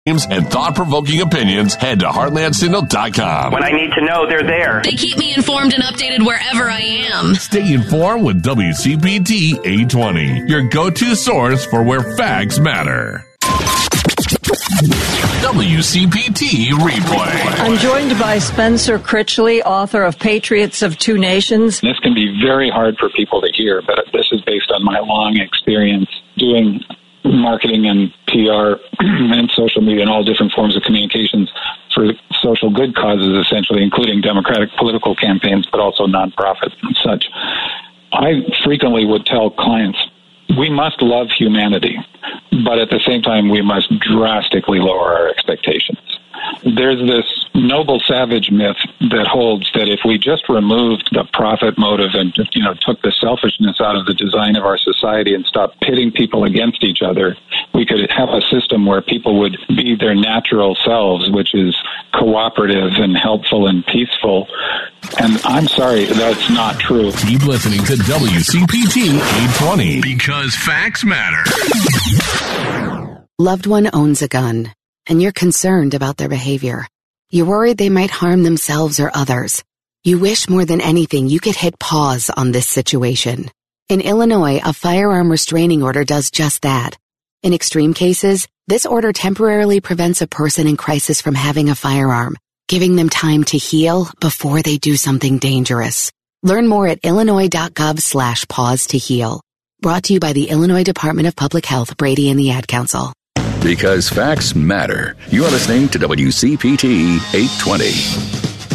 and thought-provoking opinions, head to heartlandsignal.com. When I need to know, they're there. They keep me informed and updated wherever I am. Stay informed with WCPT 820, your go-to source for where facts matter. WCPT Replay. I'm joined by Spencer Critchley, author of Patriots of Two Nations. This can be very hard for people to hear, but this is based on my long experience doing marketing and PR and social media and all different forms of communications for social good causes, essentially, including democratic political campaigns, but also nonprofits and such. I frequently would tell clients, we must love humanity, but at the same time, we must drastically lower our expectations. There's this noble savage myth that holds that if we just removed the profit motive and, took the selfishness out of the design of our society and stopped pitting people against each other, we could have a system where people would be their natural selves, which is cooperative and helpful and peaceful. And I'm sorry, that's not true. Keep listening to WCPT 820 because facts matter. Loved one owns a gun, and you're concerned about their behavior. You're worried they might harm themselves or others. You wish more than anything you could hit pause on this situation. In Illinois, a firearm restraining order does just that. In extreme cases, this order temporarily prevents a person in crisis from having a firearm, giving them time to heal before they do something dangerous. Learn more at illinois.gov/pause to heal. Brought to you by the Illinois Department of Public Health, Brady and the Ad Council. Because facts matter. You're listening to WCPT 820.